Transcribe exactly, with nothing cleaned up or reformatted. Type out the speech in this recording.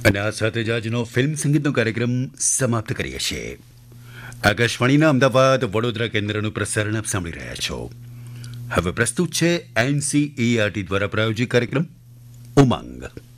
અને આ સાથે જ આજનો ફિલ્મ સંગીતનો કાર્યક્રમ સમાપ્ત કરીએ છીએ. આકાશવાણીના અમદાવાદ વડોદરા કેન્દ્રનું પ્રસારણ આપ સાંભળી રહ્યા છો. હવે પ્રસ્તુત છે એનસીઈઆરટી દ્વારા પ્રાયોજિત કાર્યક્રમ ઉમંગ.